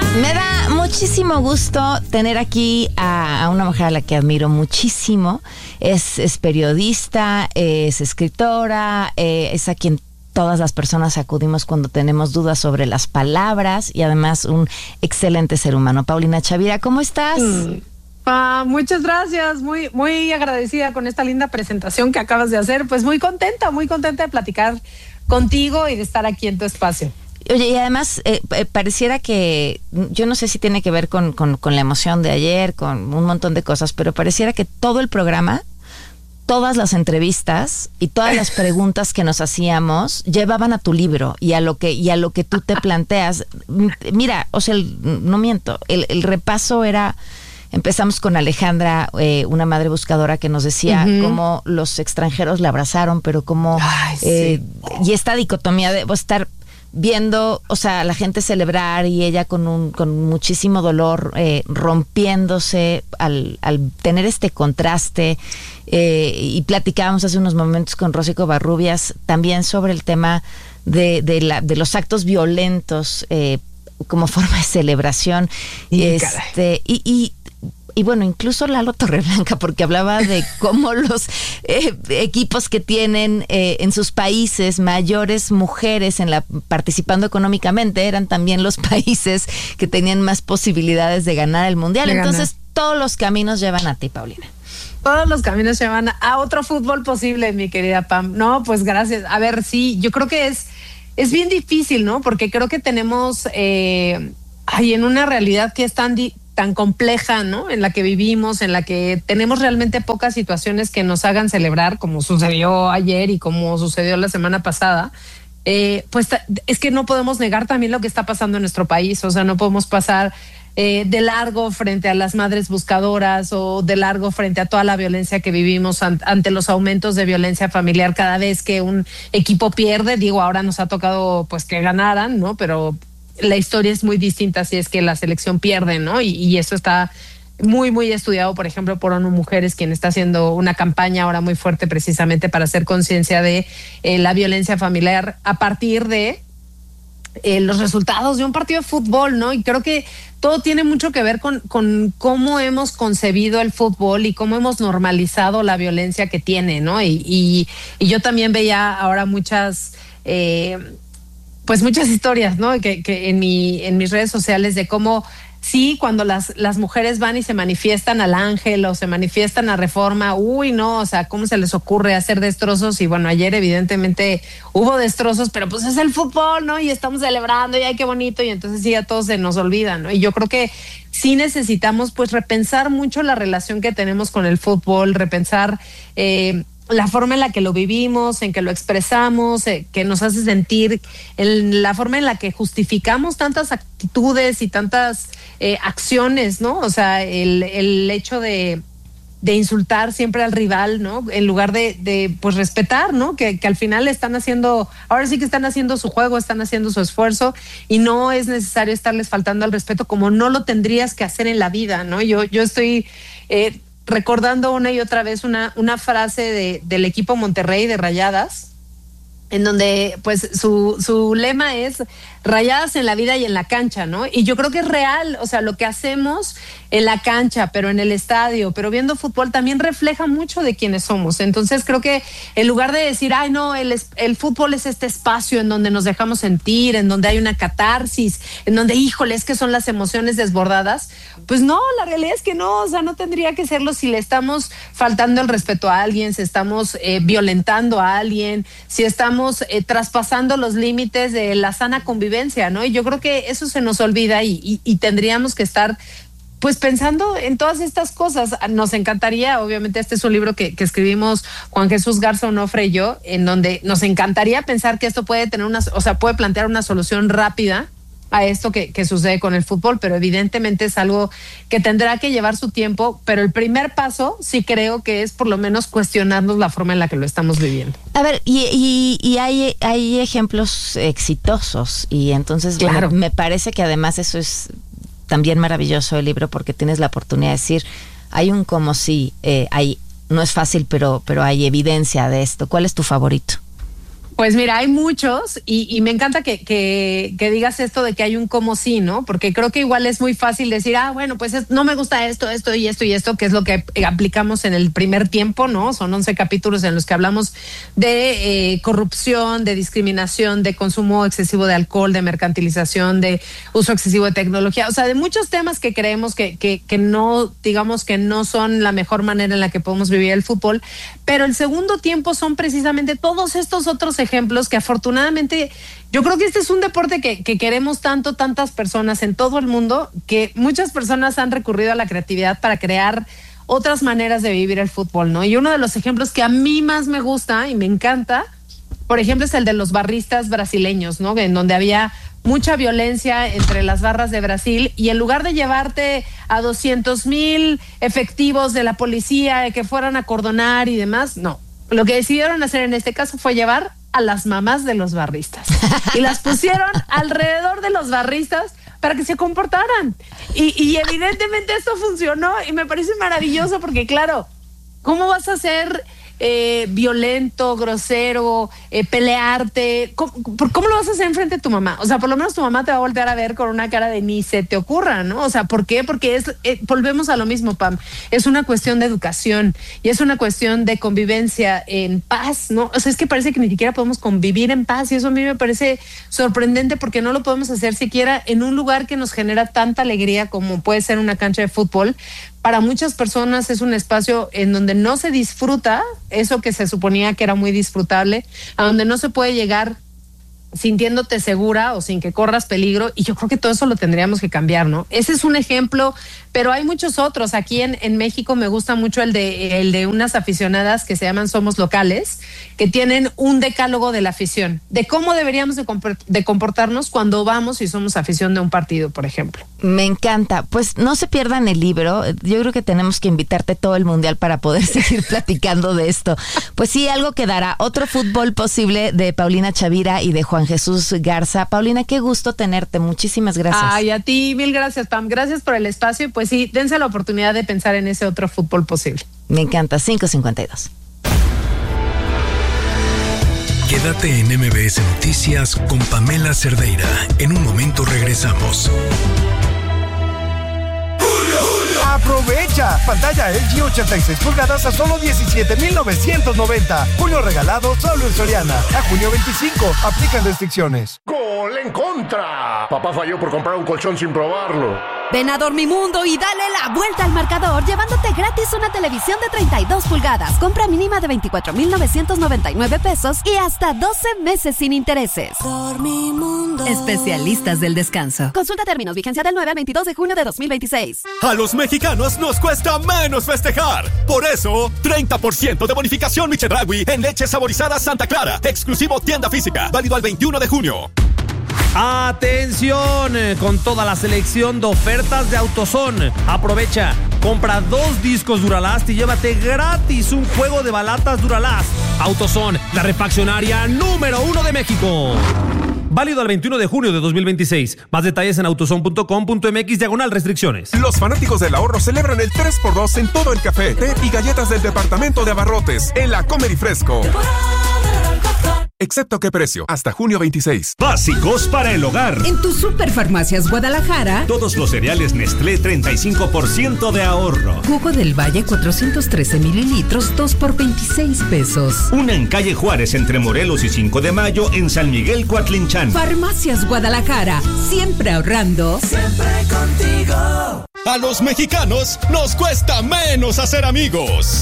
Me da muchísimo gusto tener aquí a una mujer a la que admiro muchísimo. Es periodista, es escritora, es a quien todas las personas acudimos cuando tenemos dudas sobre las palabras y además un excelente ser humano. Paulina Chavira, ¿cómo estás? Muchas gracias, muy agradecida con esta linda presentación que acabas de hacer. Pues muy contenta de platicar contigo y de estar aquí en tu espacio. Oye, y además pareciera que, yo no sé si tiene que ver con la emoción de ayer, con un montón de cosas, pero pareciera que todo el programa, todas las entrevistas y todas las preguntas que nos hacíamos llevaban a tu libro y a lo que tú te planteas. Mira, o sea, no miento, el repaso era... Empezamos con Alejandra, una madre buscadora que nos decía cómo los extranjeros la abrazaron, pero cómo... sí. Y esta dicotomía de estar viendo, o sea, la gente celebrar y ella con muchísimo dolor, rompiéndose al tener este contraste. Y platicábamos hace unos momentos con Rosy Covarrubias también sobre el tema de los actos violentos como forma de celebración. Y bueno, incluso Lalo Torreblanca, porque hablaba de cómo los equipos que tienen en sus países mayores mujeres participando económicamente eran también los países que tenían más posibilidades de ganar el mundial. Entonces, todos los caminos llevan a ti, Paulina. Todos los caminos llevan a otro fútbol posible, mi querida Pam. No, pues gracias. A ver, sí, yo creo que es bien difícil, ¿no? Porque creo que tenemos en una realidad que es tan compleja, ¿no? En la que vivimos, en la que tenemos realmente pocas situaciones que nos hagan celebrar, como sucedió ayer y como sucedió la semana pasada. Pues es que no podemos negar también lo que está pasando en nuestro país. O sea, no podemos pasar de largo frente a las madres buscadoras o de largo frente a toda la violencia que vivimos ante los aumentos de violencia familiar cada vez que un equipo pierde. Digo, ahora nos ha tocado pues que ganaran, ¿no? Pero la historia es muy distinta si es que la selección pierde, ¿no? Y eso está muy, muy estudiado, por ejemplo, por ONU Mujeres, quien está haciendo una campaña ahora muy fuerte precisamente para hacer conciencia de la violencia familiar a partir de los resultados de un partido de fútbol, ¿no? Y creo que todo tiene mucho que ver con cómo hemos concebido el fútbol y cómo hemos normalizado la violencia que tiene, ¿no? Y yo también veía ahora muchas historias, ¿no? Que en mis redes sociales de cómo sí, cuando las mujeres van y se manifiestan al Ángel o se manifiestan a Reforma, uy, no, o sea, ¿cómo se les ocurre hacer destrozos? Y bueno, ayer evidentemente hubo destrozos, pero pues es el fútbol, ¿no? Y estamos celebrando y ay, qué bonito, y entonces sí, a todos se nos olvida, ¿no? Y yo creo que sí necesitamos pues repensar mucho la relación que tenemos con el fútbol, repensar la forma en la que lo vivimos, en que lo expresamos, que nos hace sentir, en la forma en la que justificamos tantas actitudes y tantas acciones, ¿no? O sea, el hecho de insultar siempre al rival, ¿no? En lugar de pues respetar, ¿no? Que al final ahora sí que están haciendo su juego, están haciendo su esfuerzo y no es necesario estarles faltando al respeto como no lo tendrías que hacer en la vida, ¿no? Yo estoy recordando una y otra vez una frase del equipo Monterrey de Rayadas, en donde pues su lema es rayadas en la vida y en la cancha, ¿no? Y yo creo que es real, o sea, lo que hacemos en la cancha, pero en el estadio, pero viendo fútbol también refleja mucho de quiénes somos. Entonces creo que en lugar de decir, ay no, el fútbol es este espacio en donde nos dejamos sentir, en donde hay una catarsis, en donde, híjole, es que son las emociones desbordadas, pues no, la realidad es que no, o sea, no tendría que serlo si le estamos faltando el respeto a alguien, si estamos violentando a alguien, si estamos traspasando los límites de la sana convivencia, ¿no? Y yo creo que eso se nos olvida y tendríamos que estar pues pensando en todas estas cosas. Nos encantaría, obviamente este es un libro que escribimos Juan Jesús Garza Onofre y yo, en donde nos encantaría pensar que esto puede puede plantear una solución rápida a esto que sucede con el fútbol, pero evidentemente es algo que tendrá que llevar su tiempo, pero el primer paso sí creo que es por lo menos cuestionarnos la forma en la que lo estamos viviendo. A ver, y hay ejemplos exitosos y entonces claro. me parece que además eso es también maravilloso el libro porque tienes la oportunidad de decir, hay un como si, no es fácil, pero hay evidencia de esto. ¿Cuál es tu favorito? Pues mira, hay muchos y me encanta que digas esto de que hay un como sí, ¿no? Porque creo que igual es muy fácil decir, bueno, pues no me gusta esto y esto, que es lo que aplicamos en el primer tiempo, ¿no? Son 11 capítulos en los que hablamos de corrupción, de discriminación, de consumo excesivo de alcohol, de mercantilización, de uso excesivo de tecnología, o sea, de muchos temas que creemos que no, digamos que no son la mejor manera en la que podemos vivir el fútbol, pero el segundo tiempo son precisamente todos estos otros ejemplos que afortunadamente yo creo que este es un deporte que queremos tantas personas en todo el mundo, que muchas personas han recurrido a la creatividad para crear otras maneras de vivir el fútbol, ¿no? Y uno de los ejemplos que a mí más me gusta y me encanta, por ejemplo, es el de los barristas brasileños, ¿no? En donde había mucha violencia entre las barras de Brasil y en lugar de llevarte a 200,000 efectivos de la policía que fueran a acordonar y demás, no. Lo que decidieron hacer en este caso fue llevar a las mamás de los barristas y las pusieron alrededor de los barristas para que se comportaran. Y evidentemente esto funcionó y me parece maravilloso porque, claro, ¿cómo vas a ser violento, grosero, pelearte? ¿Cómo lo vas a hacer enfrente de tu mamá? O sea, por lo menos tu mamá te va a voltear a ver con una cara de ni se te ocurra, ¿no? O sea, ¿por qué? Porque volvemos a lo mismo, Pam. Es una cuestión de educación y es una cuestión de convivencia en paz, ¿no? O sea, es que parece que ni siquiera podemos convivir en paz y eso a mí me parece sorprendente porque no lo podemos hacer siquiera en un lugar que nos genera tanta alegría como puede ser una cancha de fútbol. Para muchas personas es un espacio en donde no se disfruta eso que se suponía que era muy disfrutable, a donde no se puede llegar sintiéndote segura o sin que corras peligro, y yo creo que todo eso lo tendríamos que cambiar, ¿no? Ese es un ejemplo, pero hay muchos otros. Aquí en México me gusta mucho el de unas aficionadas que se llaman Somos Locales, que tienen un decálogo de la afición, de cómo deberíamos de comportarnos cuando vamos y somos afición de un partido, por ejemplo. Me encanta. Pues no se pierdan el libro. Yo creo que tenemos que invitarte todo el mundial para poder seguir platicando de esto. Pues sí, algo quedará. Otro fútbol posible de Paulina Chavira y de Juan Jesús Garza. Paulina, qué gusto tenerte. Muchísimas gracias. Ay, a ti, mil gracias, Pam. Gracias por el espacio. Y pues sí, dense la oportunidad de pensar en ese otro fútbol posible. Me encanta. 5:52. Quédate en MBS Noticias con Pamela Cerdeira. En un momento regresamos. ¡Aprovecha! Pantalla LG 86 pulgadas a solo $17,990. Junio regalado solo en Soriana. A junio 25. Aplican restricciones. ¡Gol en contra! Papá falló por comprar un colchón sin probarlo. Ven a Dormimundo y dale la vuelta al marcador llevándote gratis una televisión de 32 pulgadas. Compra mínima de $24,999 y hasta 12 meses sin intereses. Dormimundo. Especialistas del descanso. Consulta términos. Vigencia del 9 al 22 de junio de 2026. A los mexicanos nos cuesta menos festejar. Por eso, 30% de bonificación Chedraui en leche saborizada Santa Clara. Exclusivo tienda física. Válido al 21 de junio. Atención, con toda la selección de ofertas de AutoZone. Aprovecha, compra 2 discos Duralast y llévate gratis un juego de balatas Duralast. AutoZone, la refaccionaria número 1 de México. Válido al 21 de junio de 2026. Más detalles en autozone.com.mx/restricciones. Los fanáticos del ahorro celebran el 3x2 en todo el café, té y galletas del departamento de abarrotes en la Comer y Fresco. Excepto qué precio, hasta junio 26. Básicos para el hogar. En tu Superfarmacias Guadalajara. Todos los cereales Nestlé, 35% de ahorro. Jugo del Valle, 413 mililitros, 2 por $26. Una en calle Juárez, entre Morelos y 5 de Mayo, en San Miguel, Coatlinchan. Farmacias Guadalajara, siempre ahorrando. Siempre contigo. A los mexicanos nos cuesta menos hacer amigos.